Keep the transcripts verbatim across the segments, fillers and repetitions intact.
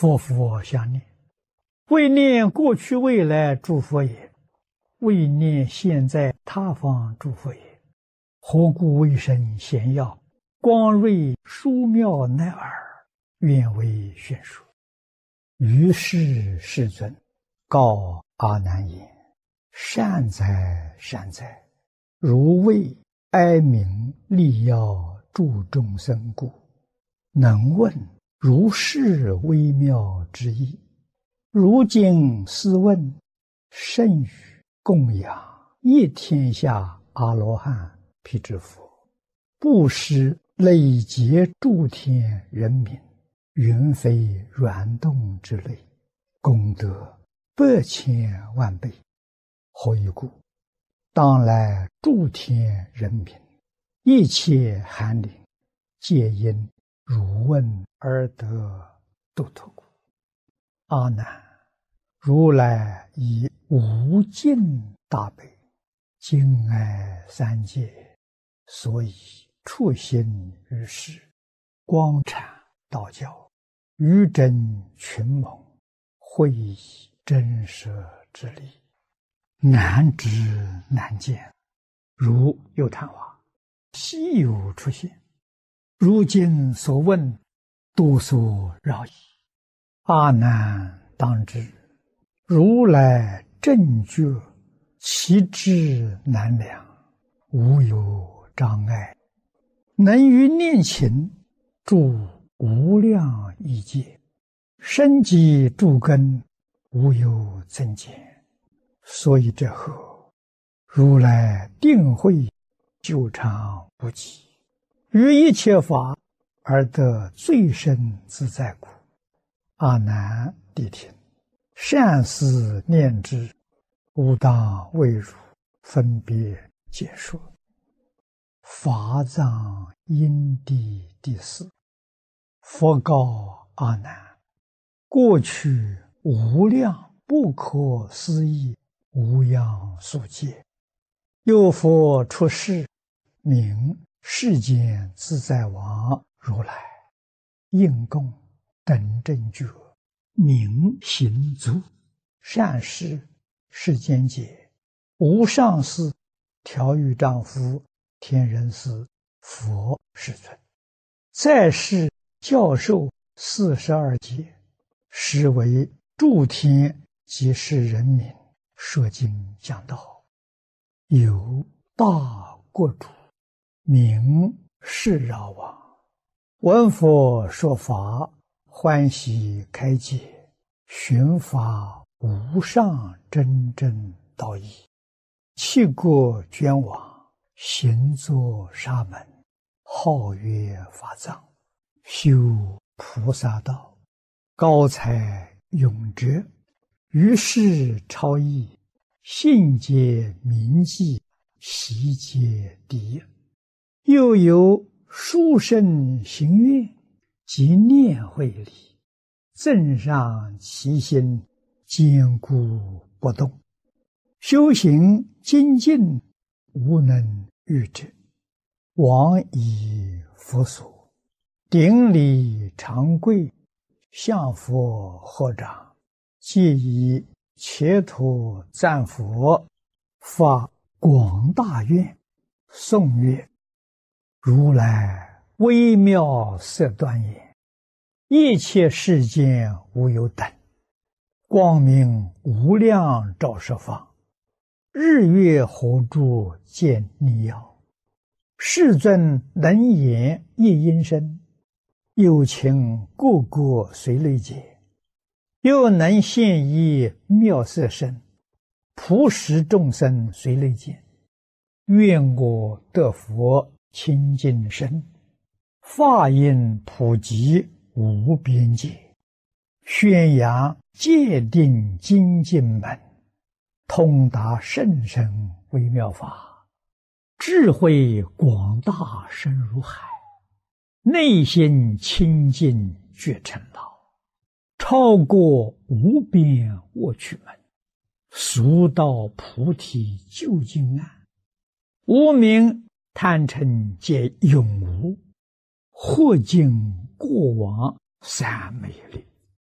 佛佛相念，为念过去未来诸佛也，为念现在他方诸佛也。何故为生贤要，光瑞殊妙乃尔，愿为宣说。于是世尊告阿难言：善哉善哉，如为哀悯利要助众生故，能问如是微妙之意。如今斯问，甚于供养一天下阿罗汉辟支佛，布施累劫诸天人民，云非软动之类，功德百千万倍。何以故？当来诸天人民，一切寒灵，皆因汝问而得度脱故。阿难，如来以无尽大悲，敬爱三界，所以处心于世，光阐道教，于真群蒙，会以真实之理，难知难见，如有昙花，稀有出现。如今所问，多所扰矣。阿难当知，如来正觉，其智难量，无有障碍，能于念勤住无量亿劫，生机诸根，无有增减。所以这后，如来定慧久长不极，于一切法而得最深自在故。阿难谛听，善思念之，吾当为汝分别解说。法藏因地第四。佛告阿难：过去无量不可思议无量数劫，有佛出世，名世间自在王如来，应供等正觉，名行足，善事世间解，无上士调御丈夫天人师佛世尊，在世教授四十二劫，实为诸天及世人民说经讲道。有大国主，名释饶王，闻佛说法，欢喜开解，寻法无上真正道义，弃国捐往，行作沙门，号曰法藏，修菩萨道，高才永哲，于世超逸，信解铭记，习皆第一。又有殊胜行愿及念慧力，增上其心，坚固不动，修行精进，无能御之。往以佛所，顶礼长跪，向佛合掌，皆以切土赞佛，发广大愿，颂曰：如来微妙色端严，一切世间无有等，光明无量照十方，日月火柱见逆耀，世尊能言一音声，有情个个随类解，又能现一妙色身，普使众生随类见。愿我得佛清净身，法音普及无边界，宣扬戒定精进门，通达甚深微妙法，智慧广大深如海，内心清净觉成道，超过无边卧趣门，速到菩提究竟岸，无明贪嗔皆永无，或尽过往三昧力。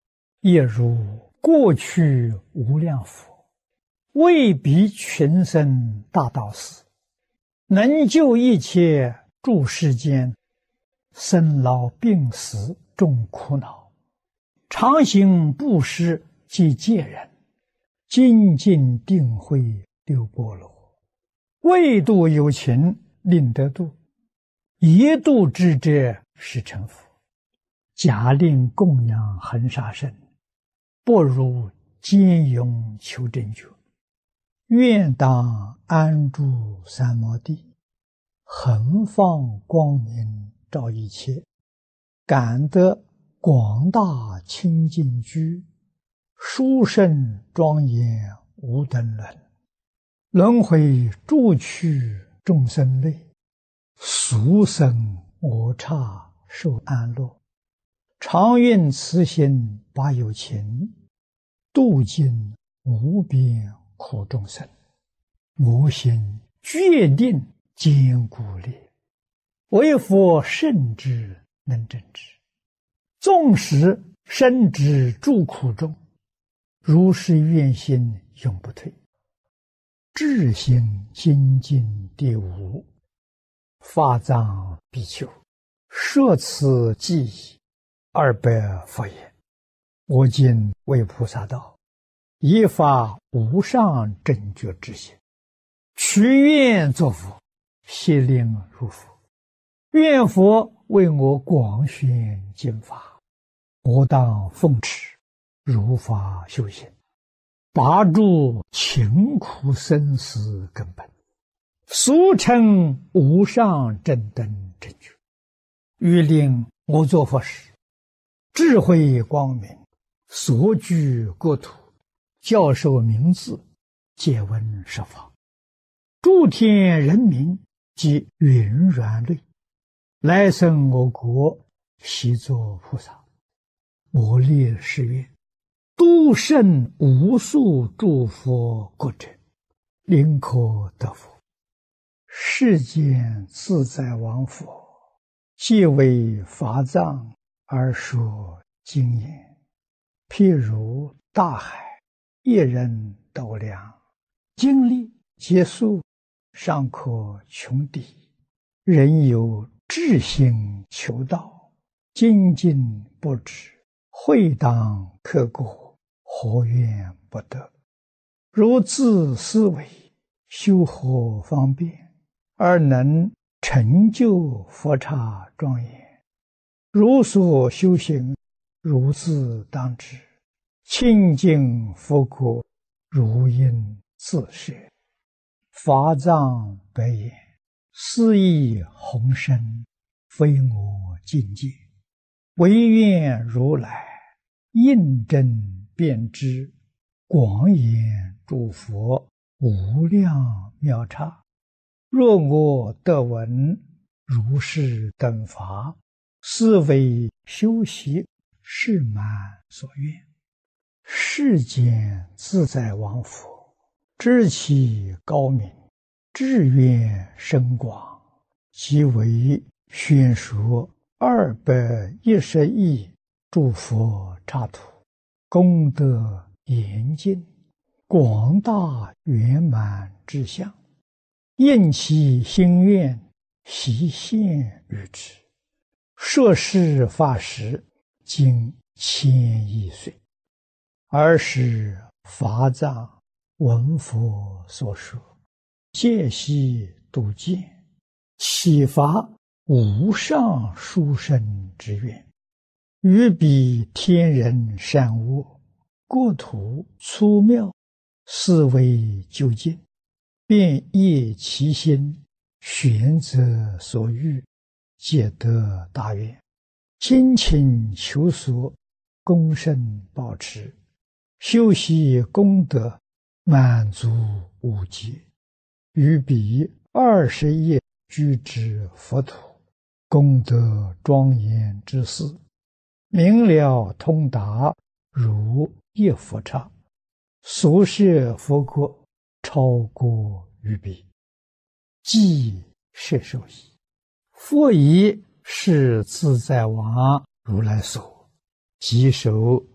也如过去无量佛，为彼群生大道士，能救一切诸世间生老病死众苦恼，常行布施及戒人，精进定慧六波罗，为度有情令得度，一度之者是成佛。假令供养恒沙身，不如坚勇求真觉。愿当安住三摩地，恒放光明照一切，感得广大清净居，殊胜庄严无等伦。轮回诸趣众生类，俗生我刹受安乐。常愿慈心把有情，度尽无边苦众生。我心决定坚固烈，为佛圣之能正之。纵使身之诸苦中，如是愿心永不退。至心精进第五，法藏比丘，摄此记忆二百佛言：我今为菩萨道，以发无上正觉之心，许愿作佛，悉令入佛。愿佛为我广宣经法，我当奉持如法修行，拔除勤苦生死根本，俗称无上正等正觉。欲令我作佛时，智慧光明，所居国土，教授名字，皆闻十法。诸天人民及云软类，来生我国，悉作菩萨。我立誓愿，度胜无数诸佛国者，临可得佛。世间自在王佛，皆为法藏而说经言，譬如大海，一人斗量，经历结束，尚可穷抵。人有志心求道，精进不止，会当刻过，何怨不得？如自思维，修何方便，而能成就佛刹庄严？如所修行，如自当知，清净佛国，如应自摄。法藏白言：斯亦宏深，非我境界，唯愿如来印证遍知，广演诸佛无量妙刹。若我得闻如是等法，是为修习是满所愿。世间自在王佛，知其高明，志愿深广，即为宣说二百一十亿诸佛刹土，功德严尽，广大圆满之相，应其心愿，悉现于之。摄事法时，经千亿岁，尔时法藏闻佛所说，戒悉度见，启发无上殊胜之愿，于彼天人善恶，国土粗妙，思维究竟，便业其心，玄则所欲，皆得大愿。精勤求索，功胜保持，修习功德，满足无极。于彼二十亿居之佛土，功德庄严之事，明了通达，如一佛刹。所摄佛国，超过于彼，即摄受矣。佛以是自在王如来所，即手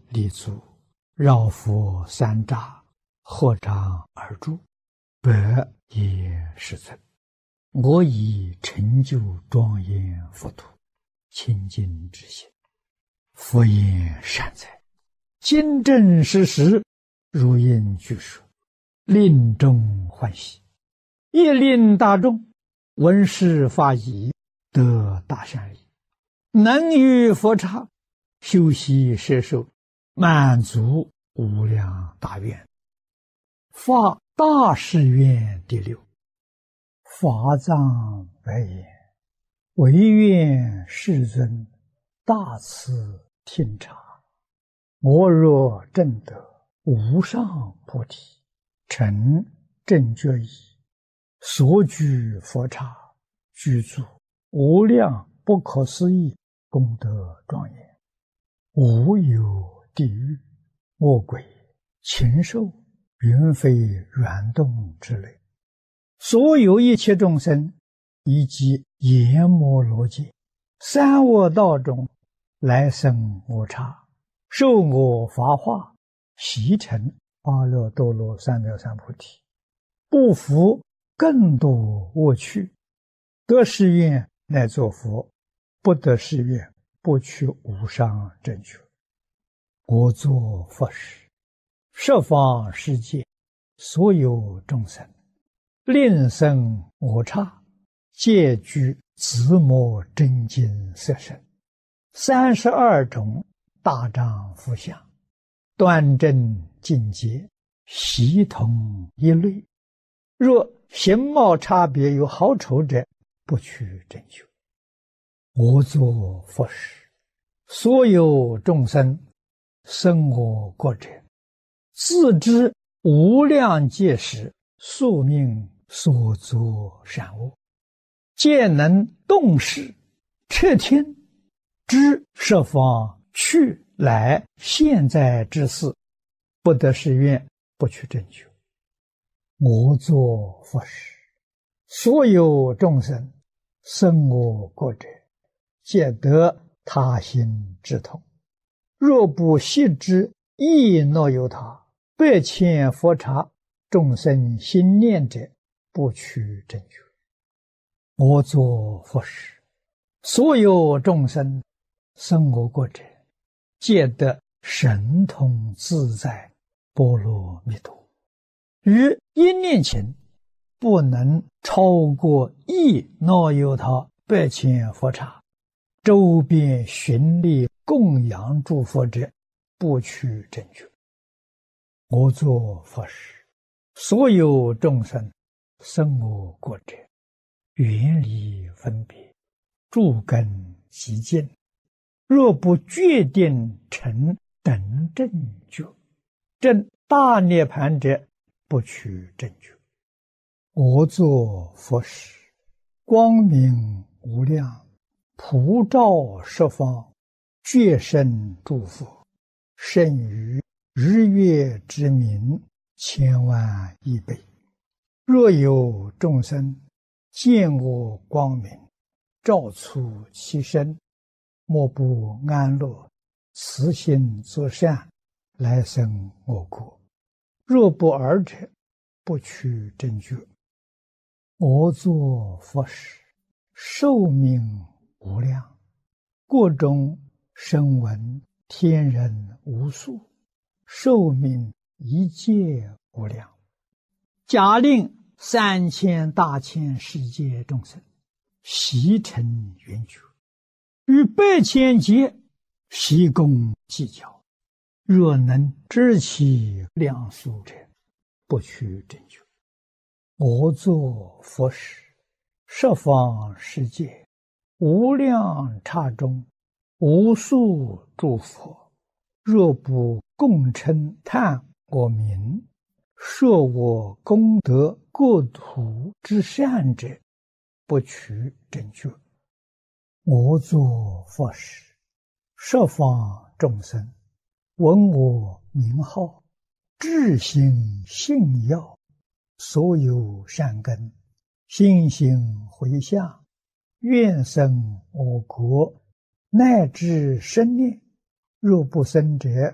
立足，绕佛三匝，合掌而住，百业世尊，我已成就庄严佛土，清净之心。佛言善哉，今正实实，如应具说，令众欢喜，亦令大众闻是法已，得大善利，能于佛刹修习摄受，满足无量大愿。发大誓愿第六。法藏白言：唯愿世尊大慈听察，我若证得无上菩提，成正觉已，所居佛刹，具足无量不可思议功德庄严，无有地狱、恶鬼、禽兽、云飞软动之类，所有一切众生，以及阎摩罗界、三恶道中来生我刹，受我法化，习成阿耨多罗三藐三菩提，不服更多恶趣，得誓愿乃作佛，不得誓愿不取无上正觉。我作佛时，十方世界所有众生，令生我刹，皆具自摩真经色身，三十二种大丈夫相，端正境界，悉同一类。若形貌差别有好丑者，不取正觉。我作佛时，所有众生生我国者，自知无量劫时宿命所作善恶，皆能动识彻听，知十方去来现在之事，不得誓愿不取正觉。我作佛时，所有众生生我国者，皆得他心之痛。若不悉知亦若有他，百千佛刹众生心念者，不取正觉。我作佛时，所有众生生我国者，皆得神通自在波罗蜜多。于一念前，不能超过一若有他百千佛刹，周边寻历供养诸佛者，不取正觉。我作佛时，所有众生生我国者，远离分别，诸根极净，若不决定成等正觉，证大涅盘者，不取正觉。我作佛时，光明无量，普照十方，觉生诸佛，胜于日月之明千万亿倍。若有众生见我光明，照出其身，莫不安乐，慈心作善，来生我国。若不尔者，不取正觉。我作佛时，寿命无量，国中声闻天人无数，寿命一界无量。假令三千大千世界众生悉成圆觉，于百千劫悉共计较，若能知其量数者，不取正觉。我作佛时，十方世界无量刹中，无数诸佛，若不共称叹我名，说我功德国土之善者，不取正觉。我作佛时，十方众生闻我名号，至心信要，所有善根心行回向，愿生我国，乃至生念。若不生者，